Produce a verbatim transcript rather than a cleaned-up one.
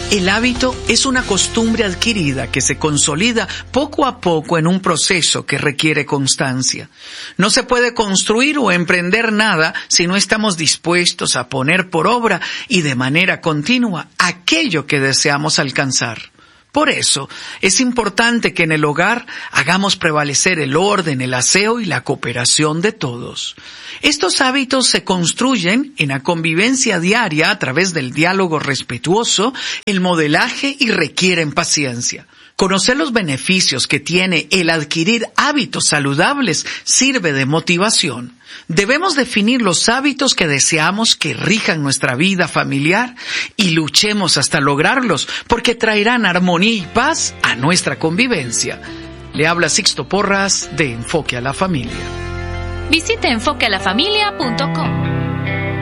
El hábito es una costumbre adquirida que se consolida poco a poco en un proceso que requiere constancia. No se puede construir o emprender nada si no estamos dispuestos a poner por obra y de manera continua aquello que deseamos alcanzar. Por eso, es importante que en el hogar hagamos prevalecer el orden, el aseo y la cooperación de todos. Estos hábitos se construyen en la convivencia diaria a través del diálogo respetuoso, el modelaje y requieren paciencia. Conocer los beneficios que tiene el adquirir hábitos saludables sirve de motivación. Debemos definir los hábitos que deseamos que rijan nuestra vida familiar y luchemos hasta lograrlos, porque traerán armonía y paz a nuestra convivencia. Le habla Sixto Porras de Enfoque a la Familia. Visite enfoque a la familia punto com.